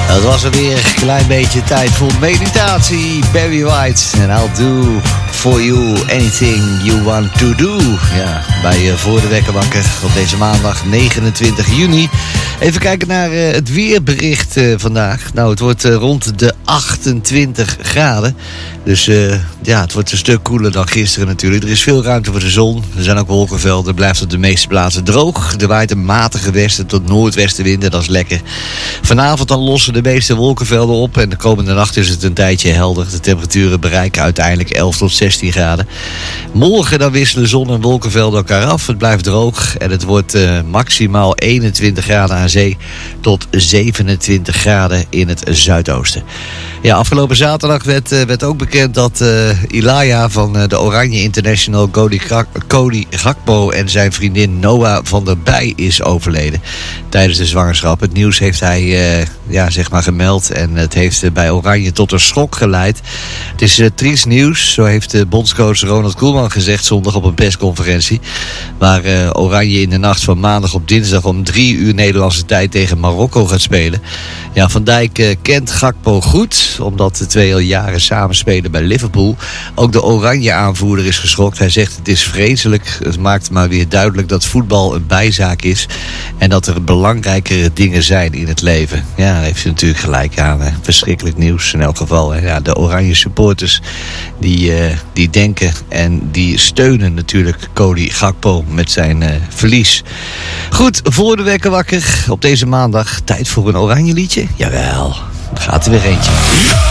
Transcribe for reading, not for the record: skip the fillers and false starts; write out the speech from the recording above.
Dat was er weer een klein beetje tijd voor meditatie. Barry White en I'll do for you anything you want to do. Ja, bij Voor de Wekker Wakker op deze maandag 29 juni. Even kijken naar het weerbericht vandaag. Nou, het wordt rond de 28 graden. Dus ja, het wordt een stuk koeler dan gisteren natuurlijk. Er is veel ruimte voor de zon. Er zijn ook wolkenvelden. Het blijft op de meeste plaatsen droog. Er waait een matige westen tot noordwestenwind. Dat is lekker. Vanavond dan lossen de meeste wolkenvelden op. En de komende nacht is het een tijdje helder. De temperaturen bereiken uiteindelijk 11 tot 16 graden. Morgen dan wisselen zon en wolkenvelden elkaar af. Het blijft droog. En het wordt maximaal 21 graden aan zee. Tot 27 graden in het zuidoosten. Ja, afgelopen zaterdag werd ook bekend dat Ilaya van de Oranje International, Cody Gakpo en zijn vriendin Noah van der Bij is overleden tijdens de zwangerschap. Het nieuws heeft hij gemeld en het heeft bij Oranje tot een schok geleid. Het is triest nieuws, zo heeft bondscoach Ronald Koeman gezegd zondag op een persconferentie, waar Oranje in de nacht van maandag op dinsdag om 3 uur Nederlandse tijd tegen Marokko gaat spelen. Ja, Van Dijk kent Gakpo goed, omdat de twee al jaren samen spelen bij Liverpool. Ook de Oranje aanvoerder is geschokt. Hij zegt het is vreselijk. Het maakt maar weer duidelijk dat voetbal een bijzaak is. En dat er belangrijkere dingen zijn in het leven. Ja, daar heeft hij natuurlijk gelijk aan. Hè. Verschrikkelijk nieuws in elk geval. Hè. Ja, de Oranje supporters die denken en die steunen natuurlijk Cody Gakpo met zijn verlies. Goed, Voor de Wekker Wakker op deze maandag. Tijd voor een Oranje liedje? Jawel, gaat er weer eentje.